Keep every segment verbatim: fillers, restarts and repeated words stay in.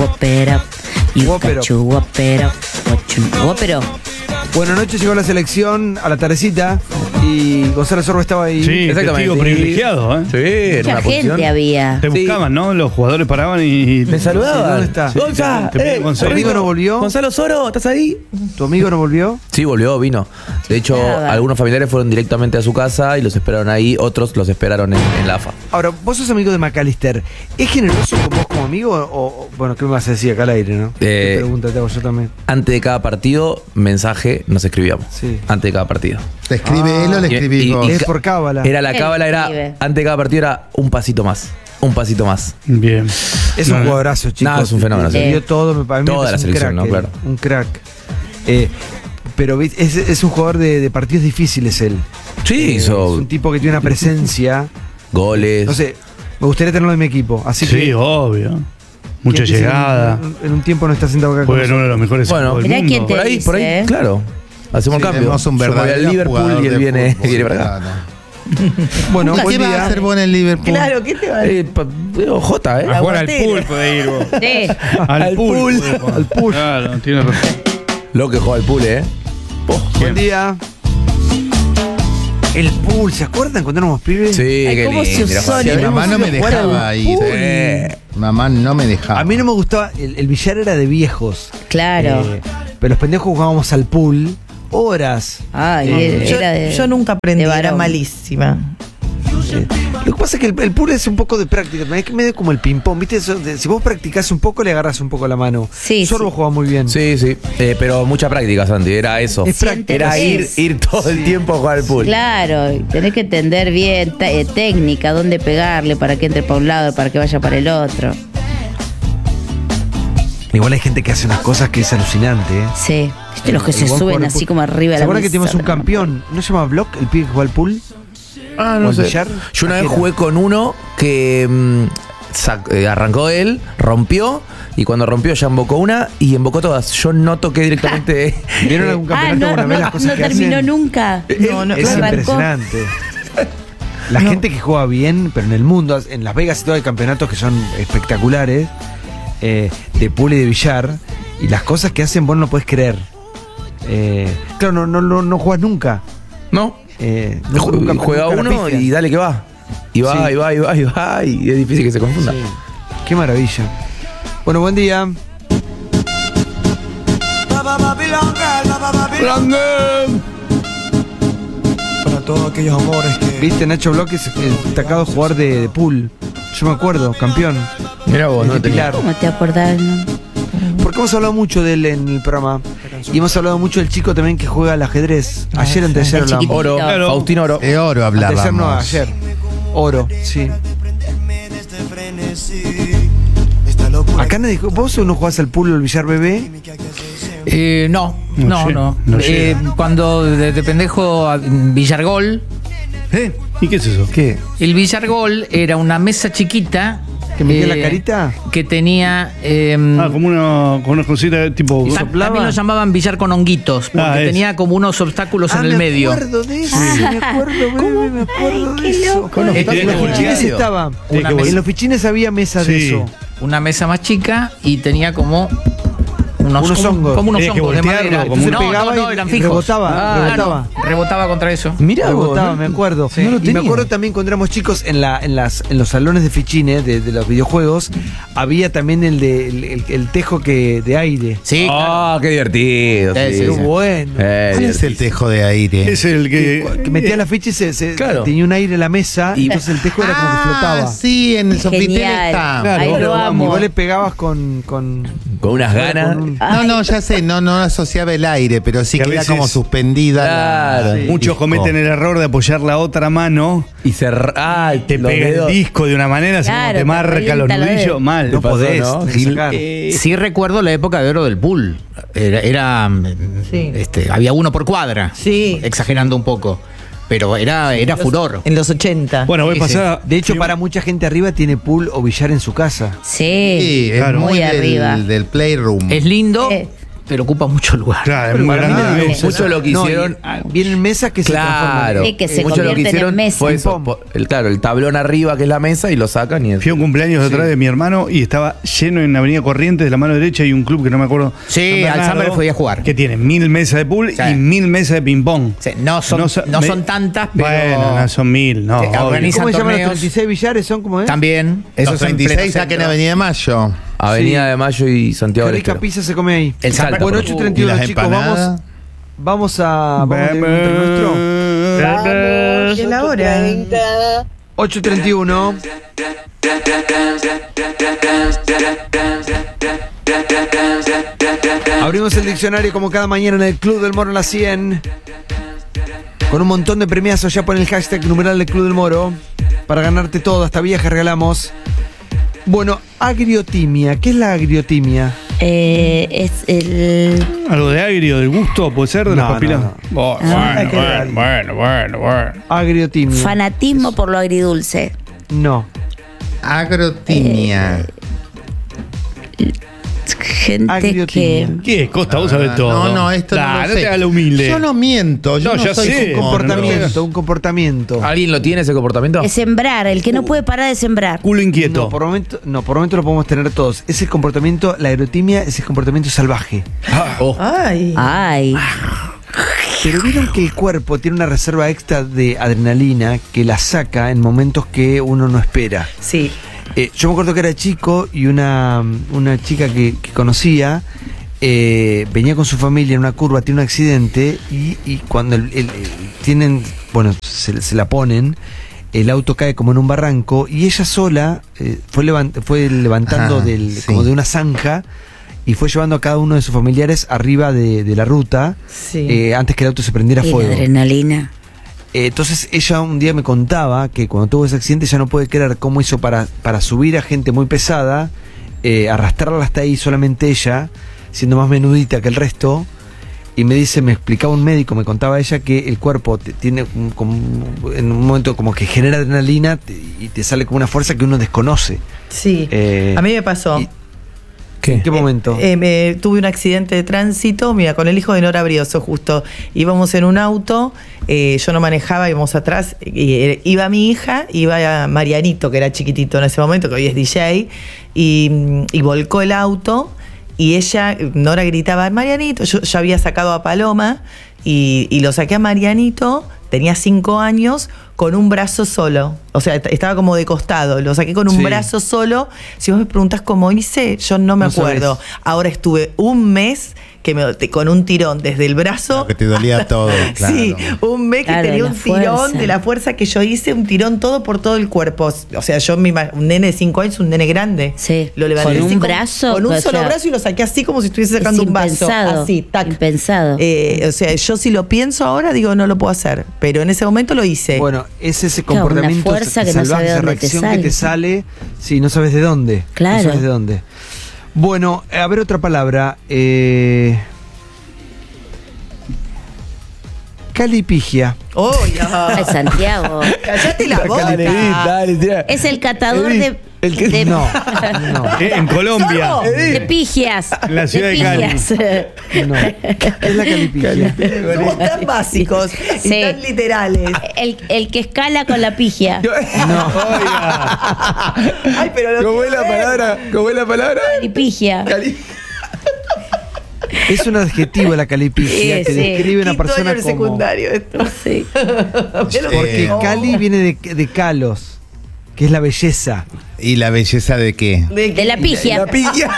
wop it up. You Wop it got up. to wop it up. What you wop it up. Bueno, anoche llegó la selección a la tardecita y Gonzalo Sorbo estaba ahí. Sí, testigo privilegiado, ¿eh? Sí, en Mucha una gente posición. había. Te Sí. buscaban, ¿no? Los jugadores paraban y... Me saludaban. ¿Dónde está? Gonza, Te- te- eh, Gonzalo. ¿Tu amigo no volvió? Gonzalo Soro, ¿estás ahí? ¿Tu amigo no volvió? Sí, volvió, vino. De hecho, Nada. algunos familiares fueron directamente a su casa y los esperaron ahí, otros los esperaron en, en la A F A. Ahora, vos sos amigo de McAllister. ¿Es generoso con vos como amigo o, o- bueno, qué me vas a decir acá al aire, no? Eh, Qué pregunta te hago yo también. Antes de cada partido, mensaje, nos escribíamos. Sí. Antes de cada partido. ¿Le escribe él o le Y- escribís y- vos? y- Es por cábala. Era la Él cábala, era escribe. antes de cada partido era un pasito más. Un pasito más. Bien. Es un No, no. jugadorazo, chicos. No, es un fenómeno, Se sí. dio todo, me, para mí me Toda parece la un selección, crack, ¿no? eh, Claro. Un crack. Eh, pero ¿ves? es, es un jugador de, de partidos difíciles él. Sí, Eh, hizo Es un tipo que tiene una presencia. goles. No sé, me gustaría tenerlo en mi equipo. Así Sí, que. obvio. Mucha ¿quién dice llegada. En, en un tiempo no está sentado acá con Fue uno nosotros? de los mejores Bueno. equipos del Mirá mundo. quién te- por ahí, por ahí, dice, ¿eh? claro. Hacemos Sí, cambio. tenemos un Yo me voy al verdadero Liverpool jugador y él de viene, fútbol, viene para acá. claro. Bueno, ¿Qué buen va a día. hacer vos en el Liverpool? ¿qué te va a decir? Jota, ¿eh? A jugar al pool puede ir vos. Sí. Al, Al pool. pool. puede jugar. Al pool. Claro, tiene razón. Lo que juega al pool, ¿eh? Buen día. El pool, ¿se acuerdan cuando éramos pibes? Sí, Ay, qué ¿cómo se lindo. era usó? fácil. Sí, Habíamos mamá no ido me a jugar al dejaba ir. pool. Sí. Mamá no me dejaba. A mí no me gustaba, el, el billar era de viejos. Claro. Eh, pero los pendejos jugábamos al pool horas. Ay, Eh, Yo, era de. yo nunca aprendí, de era varón. malísima. Eh, Lo que pasa es que el, el pool es un poco de práctica, es que medio como el ping-pong, ¿viste? Eso de- si vos practicás un poco, le agarras un poco la mano. Sí, Sorbo sí. juega muy bien. Sí, sí. Eh, pero mucha práctica, Santi. Era eso. Es práctica. Era ir, Es. ir todo el tiempo a jugar al pool. Claro, y tenés que entender bien ta- eh, técnica, dónde pegarle para que entre para un lado, para que vaya para el otro. Igual hay gente que hace unas cosas que es alucinante, ¿eh? Sí. ¿Viste los que se Igual suben jugar al así pool. como arriba de ¿Se la acuerdan que mesa? tenemos un campeón? ¿No se llama Block, el pibe que juega al pool? Ah, ¿O no el sé. billar? Yo una vez Ajena. jugué con uno que mm, sac- eh, arrancó él, rompió, y cuando rompió ya embocó una y embocó todas. Yo no toqué directamente. ¿Vieron algún Ah, campeonato no, alguna vez no, las cosas no que terminó hacen? nunca. No, no, Es no arrancó. impresionante. La gente que juega bien, pero en el mundo, en Las Vegas y todo hay campeonatos que son espectaculares, eh, de pool y de billar, y las cosas que hacen vos no podés creer. Eh, claro, no, no, no, no jugás nunca. No. Eh, no Ju- nunca- Juega nunca la uno pifias. y dale que va. Y va, Sí. y va, y va, y va, y es difícil que se confunda. Sí. Qué maravilla. Bueno, buen día. Para todos aquellos amores que Viste, Nacho Bloque es el destacado jugador de, de pool. Yo me acuerdo, campeón. Mira vos, El no de tenía. Pilar. ¿Cómo te acordás? no? Porque hemos hablado mucho de él en el programa. Y hemos hablado mucho del chico también que juega al ajedrez. Ayer, antes de ayer El hablamos. chiquitito. Oro, Claro. Faustino Oro. De oro Antes de ayer no, hablábamos. ayer. Oro, sí. Acá nadie dijo, ¿vos no jugás al pool o al billar bebé? Eh, no, No no, llega, no. no Eh, llega. cuando de, de pendejo a- Villargol, ¿Eh? ¿Y qué es eso? ¿Qué? el Villargol era una mesa chiquita. ¿Que me quede eh, la carita? Que tenía. eh, Ah, como una, con una cosita tipo. ta- soplaba. también lo llamaban billar con honguitos, porque Ah, es. tenía como unos obstáculos Ah, en el me medio. acuerdo de eso, me acuerdo, bebé, me acuerdo de eso. Con los Eh, En tiene los que fichines voltear. estaba. Tiene que En vol- los fichines había mesas de Sí. eso. Una mesa más chica y tenía como. Unos, Unos como, hongos. como unos Tenía que hongos de voltearlo, madera. como no, un- pegaba no, no, y- eran y fijos. rebotaba, Ah, rebotaba. no, rebotaba contra eso. Mirá vos, Rebotaba, ¿no? me acuerdo. Sí, no lo y me tenía. acuerdo también cuando éramos chicos en la, en las, en los salones de fichines de, de los videojuegos, había también el de el, el- el tejo que de aire. Sí, Ah, qué divertido. Sí, sí, sí, Qué sí. bueno. Eh, ¿Cuál es el tejo de aire? Es el que. Que metía la ficha y se, se- Claro. tenía un aire en la mesa y Y- entonces el tejo era como que Ah, flotaba. sí, en el Sofitel Genial. está. Claro, Ahí lo lo Y amo. vos le pegabas con. con Con unas ganas. con un- No, no, ya sé, no, no asociaba el aire, pero sí Que a queda veces- como suspendida. la- Claro. el Muchos disco. cometen el error de apoyar la otra mano Y cerrar. Ah, te los pega dedos. el disco de una manera, así como Claro, te te marca los revienta los nudillos. dedos. Mal. No pasó, podés, ¿no? tenés que Gil. sacar. Sí recuerdo la época de oro del pool. Era, era, Sí. este, había uno por cuadra. Sí. Exagerando un poco. Pero era, era furor. En los ochenta. Bueno, voy a Sí, sí. pasar. De hecho, sí, para mucha gente arriba tiene pool o billar en su casa. Sí, Sí, es Claro. muy muy del, arriba. del Playroom. Es lindo, Eh. pero ocupa mucho lugar. Claro, es muy Para mí grande. no me la gusta. Mucho lo que No, hicieron. y, ah, vienen mesas que Claro. Sí, que se Mucho lo que convierten en hicieron mesa. fue eso. Ping-pong. po- El, claro, el tablón arriba que es la mesa y lo sacan y Fui a un cumpleaños de atrás de mi hermano y estaba lleno en Avenida Corrientes, de la mano derecha hay un club que no me acuerdo. Sí, San al Bernardo, Summer fui a jugar. Que tiene mil mesas de pool Sí. y mil mesas de ping-pong. Sí, no son, sa- no me- son tantas, pero. Bueno, no son mil, no. Te obvio. organizan ¿Cómo se llaman los torneos. treinta y seis billares? ¿Son como es? También. Eso Los es en treinta y seis pleno acá en centro. Avenida Mayo. Avenida Sí. de Mayo y Santiago Qué del rica Estero. pizza se come ahí. El Salta, Bueno, por ocho favor. treinta y ¿Y uno, las chicos, empanadas? vamos, vamos a... Vamos de encuentro nuestro. ¿Qué es la hora? ocho treinta y uno. Abrimos el diccionario como cada mañana en el Club del Moro en la cien. Con un montón de premiazos, ya pon el hashtag numeral del Club del Moro. Para ganarte todo, hasta vieja regalamos. Bueno, agriotimia. ¿Qué es la agriotimia? Eh, es el. Algo de agrio, del gusto, puede ser, de las No, papilas. no, Bueno, Ah, bueno, bueno, bueno, bueno, bueno. Agriotimia. Fanatismo por lo agridulce. No. Agrotimia. Gente Agriotimia. que. ¿Qué? Costa, vos sabés Ah, todo. No, no, esto Nah, no lo no sé. te hagas lo humilde. Yo no miento. Yo No, no, ya soy sé. como- Comportamiento, un comportamiento. ¿Alguien lo tiene ese comportamiento? Es sembrar, el que no puede parar de sembrar. Culo inquieto. No, por momento, no, por momento lo podemos tener todos. Es el comportamiento, la agrotimia es el comportamiento salvaje. Oh. Ay. Ay. Pero vieron que el cuerpo tiene una reserva extra de adrenalina que la saca en momentos que uno no espera. Sí. Eh, yo me acuerdo que era chico y una, una chica que, que conocía eh, venía con su familia en una curva, tiene un accidente y, y cuando el- el- el- tienen, bueno, se, se la ponen, el auto cae como en un barranco y ella sola eh, fue, levant- fue levantando Ah, del, sí. como de una zanja y fue llevando a cada uno de sus familiares arriba de, de la ruta Sí. eh, antes que el auto se prendiera Y la fuego. adrenalina. Eh, entonces ella un día me contaba que cuando tuvo ese accidente ya no puede creer cómo hizo para, para subir a gente muy pesada, eh, arrastrarla hasta ahí solamente ella, siendo más menudita que el resto. Y me dice, me explicaba un médico, me contaba ella que el cuerpo te- tiene un- como, en un momento como que genera adrenalina te- y te sale como una fuerza que uno desconoce. Sí. Eh, A mí me pasó. y- ¿En qué momento? Eh, me- tuve un accidente de tránsito, mira, con el hijo de Nora Brioso justo. Íbamos en un auto, eh, yo no manejaba, íbamos atrás, y, eh, iba mi hija, iba Marianito, que era chiquitito en ese momento, que hoy es D J, y, mm, y volcó el auto, y ella, Nora gritaba, Marianito, yo ya había sacado a Paloma, y, y lo saqué a Marianito, tenía cinco años, con un brazo solo. O sea, est- estaba como de costado. Lo saqué con un Sí. brazo solo. Si vos me preguntás cómo hice, yo no me No acuerdo. sabés. Ahora estuve un mes que me, te- con un tirón desde el brazo. Que te dolía todo, claro. Sí, un mes que Claro, tenía la un tirón fuerza. de la fuerza que yo hice, un tirón todo por todo el cuerpo. O sea, yo me ima- un nene de cinco años, un nene grande. Sí. Lo levanté Con así un como- brazo, Con un o solo sea, brazo y lo saqué así como si estuviese es sacando un vaso. impensado, Así, tac. impensado. Eh, o sea, yo si lo pienso ahora, digo, no lo puedo hacer. Pero en ese momento lo hice. Bueno, es ese Claro, una comportamiento fuerza que no salvaje, sabe esa dónde te reacción sale. que te sale, sí, no sabes de dónde. Claro. No sabes de dónde. Bueno, a ver otra palabra. Eh, calipigia. ¡Oh, ya! Ay, Santiago. ¡Cállate la boca! Dale, Edith, dale, tira. Es el catador Edith, de, el que- de, No, no, Eh, en Colombia. ¿Solo? de pigias. En la ciudad de Cali. pigias. no. Es la calipigia. Somos tan básicos Sí. y tan literales. El, el que escala con la pigia. Ay, pero lo ¿Cómo es quiero la ver. palabra? ¿Cómo es la palabra? Calipigia. Es un adjetivo la calipigia Sí, que sí. describe una Quinto persona año del como. secundario. esto. Sí. Porque Eh, Cali viene de, de Calos, que es la belleza. ¿Y la belleza de qué? De la pigia. La pilla.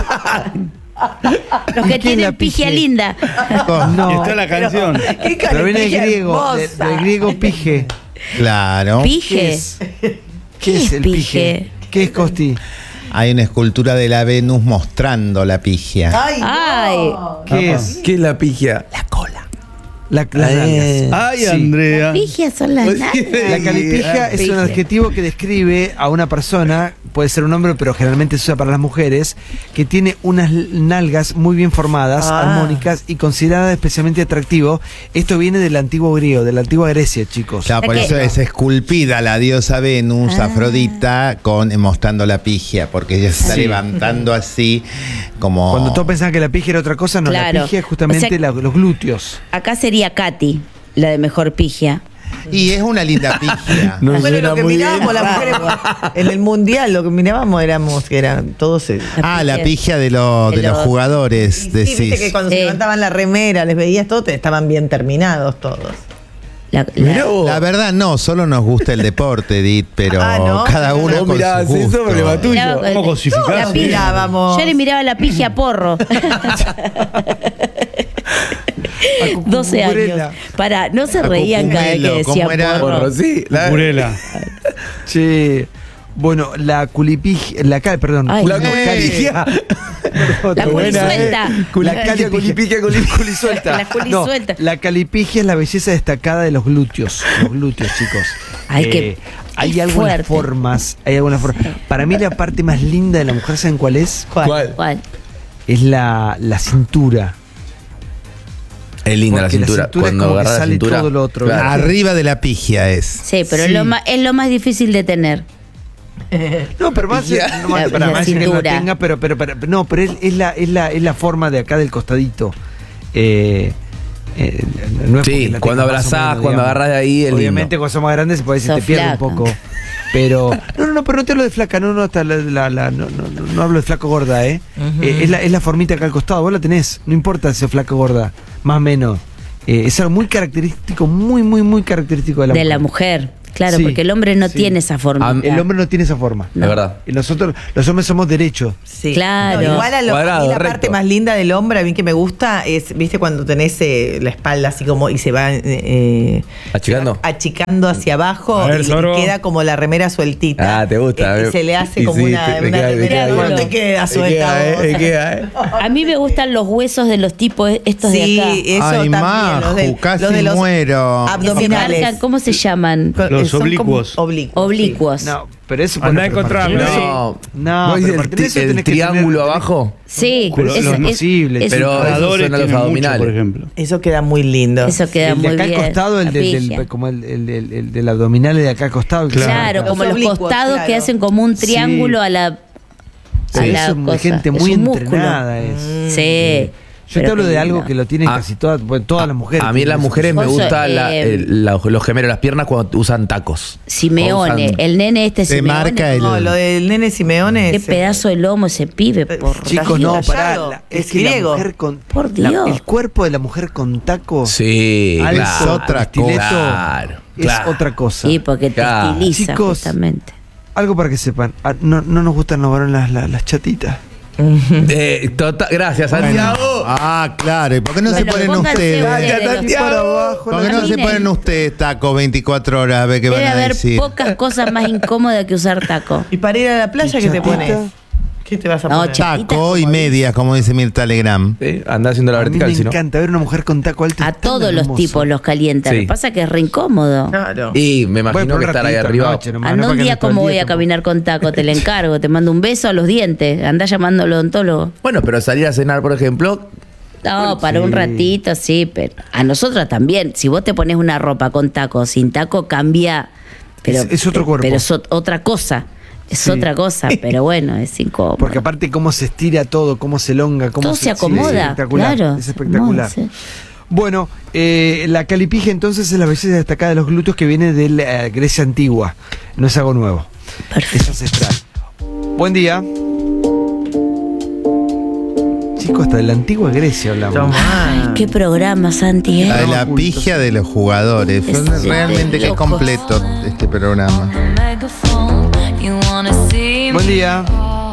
Los ¿Y que qué es la tienen pigia pigia? linda. No, Y está la canción. ¿Qué pero viene del calipigia griego, de- hermosa? del griego pige. Claro. ¿Qué Pije. es? ¿Qué es el pije? pije? ¿Qué es Costi? Hay una escultura de la Venus mostrando la pigia. Ay, no. Ay. ¿Qué es? ¿Qué es la pigia? La cola. La, las Eh. nalgas. Ay, Sí. Andrea. Pigias son las nalgas. La calipija es un Pigia. adjetivo que describe a una persona, puede ser un hombre, pero generalmente se usa para las mujeres, que tiene unas nalgas muy bien formadas, Ah. armónicas y considerada especialmente atractivo. Esto viene del antiguo griego, de la antigua Grecia, chicos. Claro, por que- eso es esculpida la diosa Venus, Ah. Afrodita, con eh, mostrando la pigia, porque ella se está Sí. levantando así, como. Cuando todos pensaban que la pigia era otra cosa, no, Claro. la pigia es justamente O sea- la- los glúteos. Acá sería Katy, la de mejor pigia. Y es una linda pigia. No Bueno, suena lo que muy mirábamos bien. las mujeres en el mundial, lo que mirábamos éramos que eran todos. eh, Ah, la pigia de, lo- de De los los- jugadores, Sí, viste decís. que cuando Sí. se levantaban la remera, les veías todo, te- estaban bien terminados todos. La, la- Mirá vos. La verdad no, solo nos gusta el deporte, Edith, pero Ah, ¿no? cada uno Vos con mirabas su eso, gusto. problema tuyo. Mirá, ¿Cómo la cosificás? pigia. mirábamos. Yo le miraba la pigia a Porro. doce Cucurela. años. Para, no se A reían cada vez que Cucumelo, decía ¿cómo era? Porro. Porro, sí. La, Purela. Che, bueno, la culipigia, la cal, perdón, Ay, la no. calipigia. La culisuelta. La calipigia, culipigia, culi- culisuelta. La culisuelta. No, la calipigia es la belleza destacada de los glúteos. Los glúteos, chicos. Ay, qué- hay qué algunas fuerte. formas, hay algunas formas. Para mí la parte más linda de la mujer, ¿saben cuál es? ¿Cuál? ¿Cuál? Es la, la cintura. Es linda la Porque la cintura. cintura es Cuando como que agarras la sale cintura. todo lo otro. Claro. Arriba de la pigia es. Sí, pero Sí. Es, lo más, es lo más difícil de tener. No, pero más, Ya. no, más- La- para la más que no cintura. tenga, pero, pero, pero- no, pero es, es la, es la, es la forma de acá del costadito. Eh, eh, no es Sí, porque la cuando tenga más o abrazás, menos, cuando digamos. agarrás de ahí, es Obviamente lindo. cuando sos más grande se puede decir Sos te pierde flaca. un poco. Pero. No, no, no, pero no te hablo de flaca, no, no, hasta la, la- la- no, no, no, no hablo de flaco gorda, ¿eh? Eh, es, la, es la formita acá al costado, vos la tenés, no importa si sos flaco gorda, más o menos. Eh, es algo muy característico, muy, muy, muy característico de la De mujer. la mujer. Claro, Sí, porque el hombre no sí. tiene esa forma. Am- El hombre no tiene esa forma. Es verdad. Y nosotros, los hombres somos derechos. Sí. Claro. No, igual a, lo, Cuadrado, a mí la recto. parte más linda del hombre, a mí que me gusta, es, viste, cuando tenés eh, la espalda así como y se va eh, ¿Achicando? se va achicando hacia abajo A ver, y Zorro. queda como la remera sueltita. Ah, te gusta. Eh, eh. y se le hace Y como sí, una, te- te una queda- te remera. queda ¿Cómo bien. te queda Te suelta queda, eh, vos? te queda, eh. A mí me gustan los huesos de los tipos estos Sí, de acá. eso Ay, también. Maju, los de, casi los de los muero. Que se abdominales. marcan, ¿cómo se llaman? Con- Los son como oblicuos. oblicuos. Oblicuos. No, pero eso. Andá a pero encontrarlo. para- No, No, ¿Vos pero dices para el, tener eso el tenés que triángulo tener- abajo? Sí, Pero es, los es- nocibles, es- pero- es- esos Nadadores son a los tienen mucho, abdominales. por ejemplo. Eso queda muy lindo. eso queda el de muy acá bien. al costado, el la del, del- pigia. como el, el, el- el del abdominal de acá al costado. Claro, Claro. como Los los oblicuos, costados que claro. hacen como un triángulo Sí. a la, a Sí, la eso es cosa. gente Es muy un músculo. entrenada. Es. Sí. Yo te pero hablo qué de lindo. algo que lo tienen Ah. casi todas, bueno, todas las mujeres. A mí tienen las eso. mujeres me Vos, gusta la- eh, el- la- los gemelos de las piernas cuando usan tacos. Simeone, O usan- el nene este Se Simeone. marca el- No, lo del nene Simeone. Qué ese- pedazo de lomo ese pibe, por Chicos, no, Dios. pará. Tallado. la- es Es que la griego. mujer con. Por la- Dios. el cuerpo de la mujer con taco. Sí, alto, claro. otra estileto, Claro, es claro. otra cosa. Sí, porque te Claro. estiliza Chicos. justamente. Algo para que sepan. ah, No, no nos gustan los varones las, las, las chatitas. Eh, tota- gracias, Santiago. Ah, claro. ¿Y por qué no se Bueno, ponen pónganse ustedes? ustedes los- Santiago. ¿Por qué no se Caminen. ponen ustedes tacos veinticuatro horas a ver qué Debe van a haber decir? pocas cosas más incómodas que usar taco. Y para ir a la playa, ¿qué te Chatita. pones? ¿Qué te vas a No, poner? cha- Taco y medias, como dice Mirta Legrand. Sí, anda haciendo la A mí vertical, me si no. encanta ver una mujer con taco alto. A es tan todos los hermoso. tipos los calientan. Sí. Lo que pasa es que es re incómodo. Claro. Y me Bueno, imagino pero que un estar ahí ratito, arriba. noche nomás, Anda no un para que día no todo el como voy día a tampoco. caminar con taco, te la encargo, te mando un beso a los dientes, anda llamando al odontólogo. Bueno, pero salir a cenar, por ejemplo, No, para Sí. un ratito, sí, pero a nosotras también. Si vos te pones una ropa con taco, sin taco, cambia. Pero, Es- es otro cuerpo. Pero es ot- otra cosa. Es Sí. otra cosa, pero bueno, es incómodo. Porque aparte cómo se estira todo, cómo se elonga, cómo todo se acomoda. sí, es espectacular. Claro, Es espectacular. se acomoda, sí. Bueno, eh, la calipige entonces es la belleza destacada de los glúteos que viene de la eh, Grecia antigua. No es algo nuevo. Perfecto. Es ancestral. Buen día. Chicos, hasta de la antigua Grecia hablamos. Tomá. Qué programa, Santi, ¿eh? La de la Juntos. pigia de los jugadores. Fue Es de realmente que locos. completo este programa. Buen día.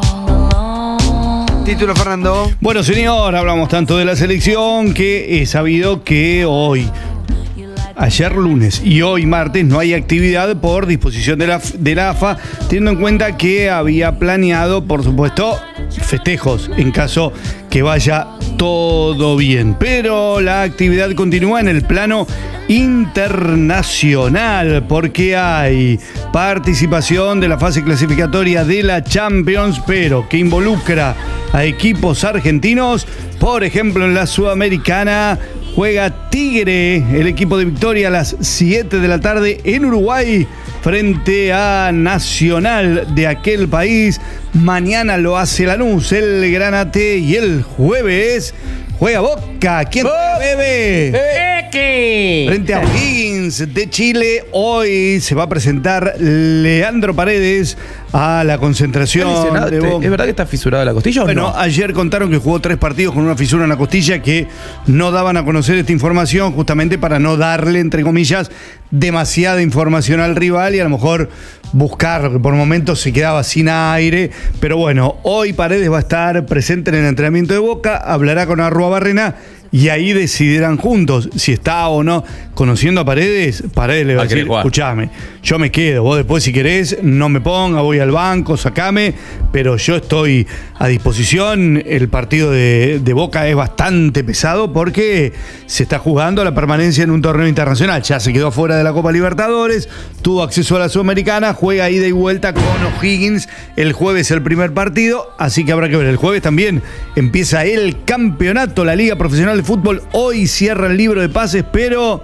Título, Fernando. Bueno, señor, hablamos tanto de la selección que he sabido que hoy, ayer lunes y hoy martes no hay actividad por disposición de la, de la A F A, teniendo en cuenta que había planeado, por supuesto, festejos en caso que vaya todo bien. Pero la actividad continúa en el plano internacional porque hay participación de la fase clasificatoria de la Champions, pero que involucra a equipos argentinos. Por ejemplo, en la Sudamericana juega Tigre, el equipo de Victoria, a las siete de la tarde en Uruguay frente a Nacional de aquel país. Mañana lo hace Lanús, el Granate, y el jueves juega Boca. ¿Quién juega, bebé? Frente a O'Higgins de Chile. Hoy se va a presentar Leandro Paredes a la concentración de Boca. ¿Es verdad que está fisurada la costilla o Bueno, no? ayer contaron que jugó tres partidos con una fisura en la costilla, que no daban a conocer esta información justamente para no darle, entre comillas, demasiada información al rival y a lo mejor buscar, que por momentos se quedaba sin aire. Pero bueno, hoy Paredes va a estar presente en el entrenamiento de Boca, hablará con Arrua Barrena y ahí decidirán juntos si está o no. Conociendo a Paredes, Paredes le va a decir, escuchame, yo me quedo, vos después si querés no me ponga, voy al banco, sacame, pero yo estoy a disposición. El partido de, de Boca es bastante pesado porque se está jugando la permanencia en un torneo internacional. Ya se quedó fuera de la Copa Libertadores, tuvo acceso a la Sudamericana, juega ida y vuelta con O'Higgins el jueves el primer partido, así que habrá que ver. El jueves también empieza el campeonato, la Liga Profesional de Fútbol. Hoy cierra el libro de pases, pero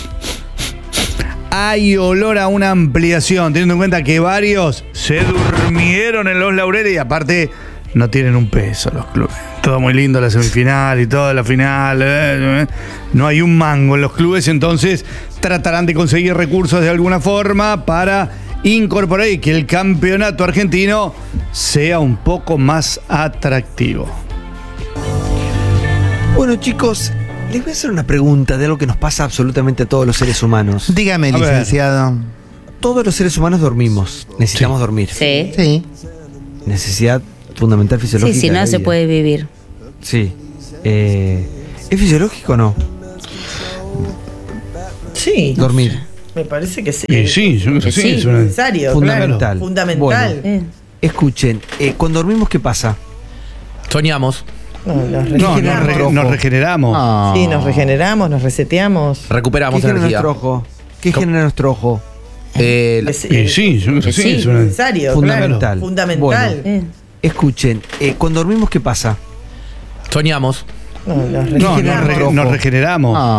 hay olor a una ampliación, teniendo en cuenta que varios se durmieron en los laureles y aparte no tienen un peso los clubes. Todo muy lindo la semifinal y toda la final. Eh, eh. No hay un mango en los clubes, entonces tratarán de conseguir recursos de alguna forma para incorporar y que el campeonato argentino sea un poco más atractivo. Bueno, chicos, les voy a hacer una pregunta de algo que nos pasa absolutamente a todos los seres humanos. Dígame, A ver. licenciado. Todos los seres humanos dormimos. Necesitamos dormir. Sí. Sí. Necesidad fundamental Sí, fisiológica. si de no la se vida. puede vivir. Sí. Eh, ¿Es fisiológico o no? Sí, Dormir. me parece que sí. Y sí, yo creo que sí, Sí. es una- Necesario, Fundamental. claro. Fundamental. Bueno. Eh. Escuchen, eh, cuando dormimos, ¿qué pasa? Soñamos. No, nos No, nos, regeneramos. re- nos regeneramos. Ah. Sí, nos regeneramos, nos reseteamos. Recuperamos ¿Qué genera energía. nuestro ojo? ¿Qué ¿Cómo? genera nuestro ojo? Eh, la- Es- Y sí, yo creo que sí, Sí. es una- Necesario, Fundamental. claro. Fundamental. Bueno. Eh. Escuchen, eh, cuando dormimos, ¿qué pasa? soñamos. No, nos No, nos, regeneramos. re- nos regeneramos. Ah.